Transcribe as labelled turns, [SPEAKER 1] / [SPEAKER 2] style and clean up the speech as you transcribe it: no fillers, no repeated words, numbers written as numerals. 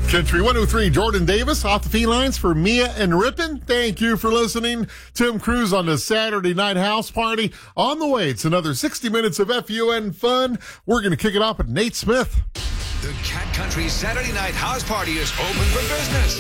[SPEAKER 1] Country 103, Jordan Davis off the felines for Mia and Ripon. Thank you for listening. Tim Cruz on the Saturday Night House Party. On the way, it's another 60 minutes of FUN fun. We're going to kick it off with Nate Smith.
[SPEAKER 2] The Cat Country Saturday Night House Party is open for business.